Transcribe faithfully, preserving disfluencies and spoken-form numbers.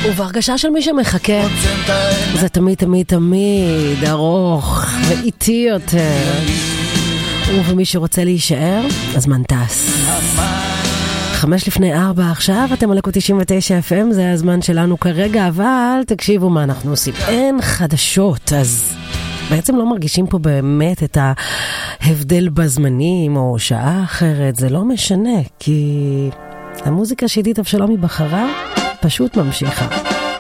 ובהרגשה של מי שמחכה, זה תמיד תמיד תמיד ארוך ואיטי יותר. ומי שרוצה להישאר, הזמן טס. חמש לפני ארבע עכשיו, אתם על לקו תשעים ותשע אף אם, זה הזמן שלנו כרגע, אבל תקשיבו מה אנחנו עושים. אין חדשות, אז בעצם לא מרגישים פה באמת את ההבדל בזמנים או שעה אחרת, זה לא משנה, כי המוזיקה שעידית אבשלומי בחרה פשוט ממשיכה.